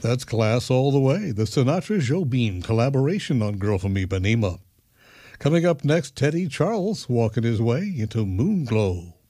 That's class all the way. The Sinatra Jobim collaboration on Girl from Ipanema. Coming up next, Teddy Charles walking his way into Moonglow.